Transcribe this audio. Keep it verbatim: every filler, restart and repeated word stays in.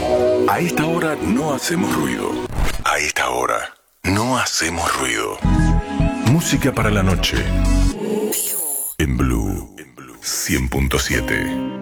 A esta hora no hacemos ruido. A esta hora no hacemos ruido. Música para la noche. En Blue cien punto siete.